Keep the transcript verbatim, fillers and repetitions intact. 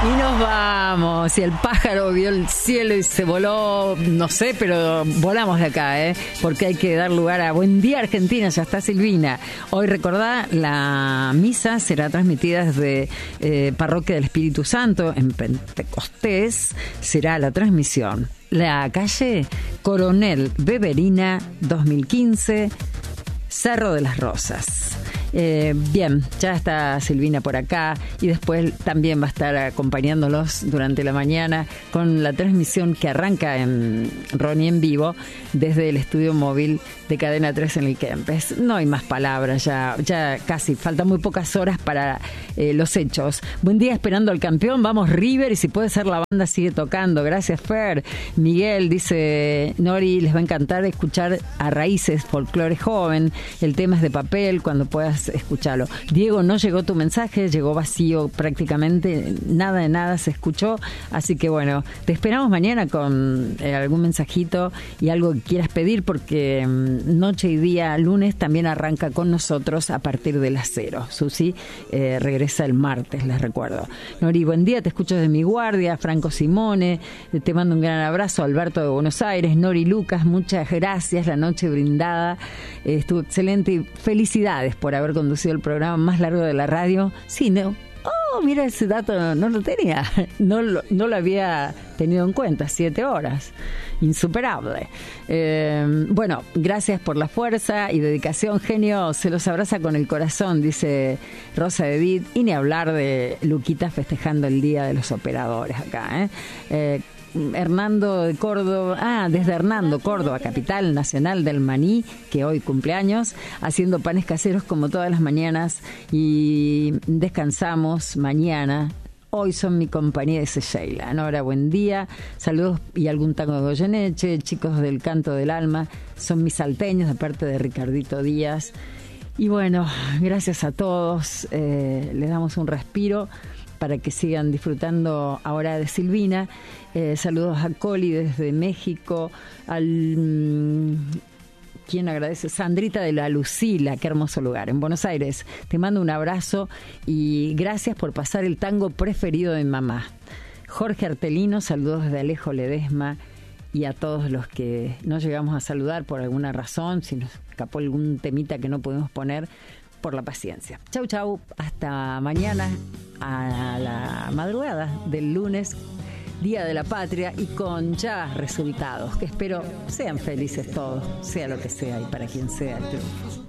Y nos vamos. Y el pájaro vio el cielo y se voló, no sé, pero volamos de acá, ¿eh? Porque hay que dar lugar a Buen Día Argentina. Ya está Silvina. Hoy, recordá, la misa será transmitida desde eh, Parroquia del Espíritu Santo en Pentecostés. Será la transmisión. La calle Coronel Beverina, dos mil quince, Cerro de las Rosas. Eh, bien, ya está Silvina por acá y después también va a estar acompañándolos durante la mañana con la transmisión que arranca en Ronnie en vivo desde el estudio móvil de Cadena tres en el Kempes. No hay más palabras, ya, ya casi faltan muy pocas horas para eh, los hechos. Buen día, esperando al campeón, vamos River, y si puede ser la banda sigue tocando. Gracias, Fer. Miguel dice, Nori, les va a encantar escuchar a Raíces, folclore joven, el tema es de papel, cuando puedas escucharlo. Diego, no llegó tu mensaje, llegó vacío prácticamente, nada de nada se escuchó, así que bueno, te esperamos mañana con eh, algún mensajito y algo que quieras pedir, porque um, noche y día lunes también arranca con nosotros a partir de las cero. Susi eh, regresa el martes, les recuerdo. Nori, buen día, te escucho desde mi guardia. Franco Simone, te mando un gran abrazo. Alberto de Buenos Aires. Nori Lucas, muchas gracias, la noche brindada eh, estuvo excelente y felicidades por haber conducido el programa más largo de la radio. Sí, no. Oh, mira, ese dato no lo tenía. No lo, no lo había tenido en cuenta. Siete horas. Insuperable. Eh, bueno, gracias por la fuerza y dedicación. Genio, se los abraza con el corazón, dice Rosa Edith. Y ni hablar de Luquita festejando el Día de los Operadores acá, ¿eh? Eh, Hernando de Córdoba, ah, desde Hernando, Córdoba, capital nacional del maní, que hoy cumpleaños, haciendo panes caseros como todas las mañanas, y descansamos mañana. Hoy son mi compañía, dice Sheila. Nora, buen día. Saludos y algún tango de Goyeneche. Chicos del Canto del Alma, son mis salteños, aparte de Ricardito Díaz. Y bueno, gracias a todos. Eh, les damos un respiro para que sigan disfrutando ahora de Silvina. Eh, saludos a Coli desde México, al mm, quien agradece, Sandrita de la Lucila, qué hermoso lugar, en Buenos Aires. Te mando un abrazo y gracias por pasar el tango preferido de mamá. Jorge Artelino, saludos desde Alejo Ledesma, y a todos los que no llegamos a saludar por alguna razón, si nos escapó algún temita que no podemos poner, por la paciencia. Chau, chau, hasta mañana a la madrugada del lunes, Día de la Patria, y con ya resultados que espero sean felices todos, sea lo que sea y para quien sea el triunfo.